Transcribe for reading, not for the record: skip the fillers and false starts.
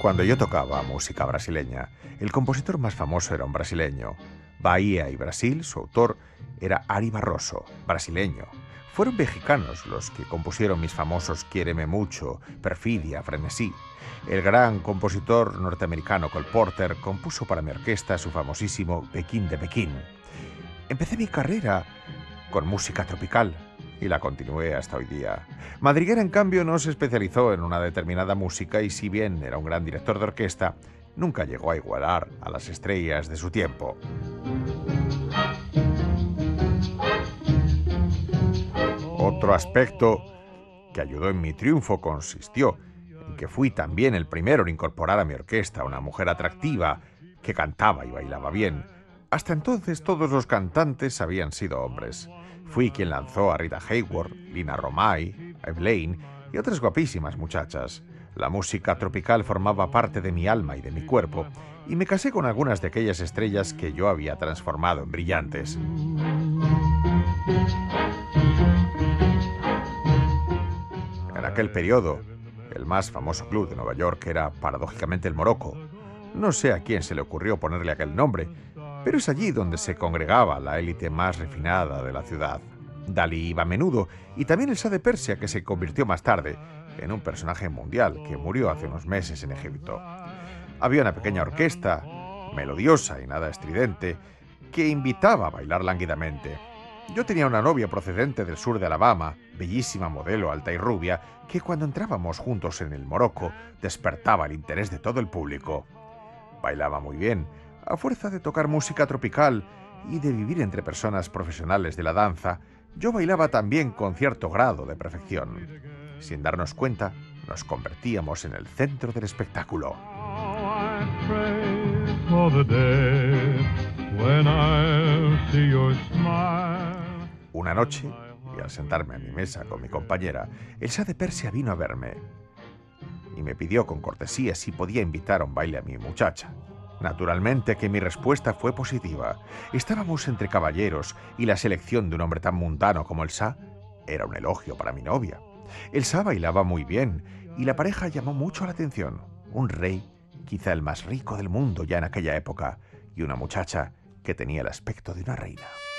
Cuando yo tocaba música brasileña, el compositor más famoso era un brasileño. Bahía y Brasil, su autor, era Ari Barroso, brasileño. Fueron mexicanos los que compusieron mis famosos Quiéreme mucho, Perfidia, Frenesí. El gran compositor norteamericano Cole Porter compuso para mi orquesta su famosísimo Pekín de Pekín. Empecé mi carrera con música tropical y la continué hasta hoy día. Madriguera, en cambio, no se especializó en una determinada música y, si bien era un gran director de orquesta, nunca llegó a igualar a las estrellas de su tiempo. Otro aspecto que ayudó en mi triunfo consistió en que fui también el primero en incorporar a mi orquesta a una mujer atractiva que cantaba y bailaba bien. Hasta entonces todos los cantantes habían sido hombres. Fui quien lanzó a Rita Hayworth, Lina Romay, Evelyn y otras guapísimas muchachas. La música tropical formaba parte de mi alma y de mi cuerpo, y me casé con algunas de aquellas estrellas que yo había transformado en brillantes. En aquel periodo, el más famoso club de Nueva York era, paradójicamente, el Morocco. No sé a quién se le ocurrió ponerle aquel nombre, pero es allí donde se congregaba la élite más refinada de la ciudad. Dalí iba a menudo, y también el Shah de Persia, que se convirtió más tarde en un personaje mundial que murió hace unos meses en Egipto. Había una pequeña orquesta, melodiosa y nada estridente, que invitaba a bailar lánguidamente. Yo tenía una novia procedente del sur de Alabama, bellísima modelo, alta y rubia, que cuando entrábamos juntos en el Morocco despertaba el interés de todo el público. Bailaba muy bien, a fuerza de tocar música tropical y de vivir entre personas profesionales de la danza. Yo bailaba también con cierto grado de perfección. Sin darnos cuenta, nos convertíamos en el centro del espectáculo. Una noche, y al sentarme a mi mesa con mi compañera, el Shah de Persia vino a verme y me pidió con cortesía si podía invitar a un baile a mi muchacha. Naturalmente que mi respuesta fue positiva. Estábamos entre caballeros y la selección de un hombre tan mundano como el Shah era un elogio para mi novia. El Shah bailaba muy bien y la pareja llamó mucho la atención. Un rey, quizá el más rico del mundo ya en aquella época, y una muchacha que tenía el aspecto de una reina.